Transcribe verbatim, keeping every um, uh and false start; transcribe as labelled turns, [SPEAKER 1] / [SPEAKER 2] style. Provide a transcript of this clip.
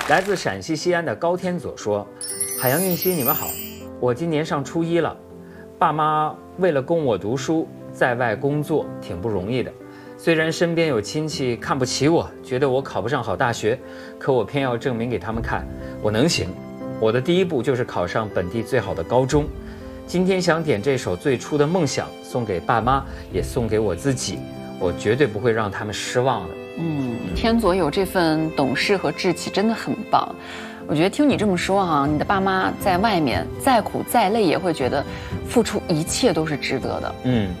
[SPEAKER 1] 来自陕西西安的高天佐说：“海洋、宁熙，你们好，我今年上初一了，爸妈为了供我读书，在外工作挺不容易的。虽然身边有亲戚看不起我，觉得我考不上好大学，可我偏要证明给他们看，我能行。我的第一步就是考上本地最好的高中。今天想点这首《最初的梦想》，送给爸妈，也送给我自己，我绝对不会让他们失望的。”
[SPEAKER 2] 嗯，天佐有这份懂事和志气，真的很棒。我觉得听你这么说哈、啊，你的爸妈在外面再苦再累，也会觉得付出一切都是值得的。
[SPEAKER 1] 嗯。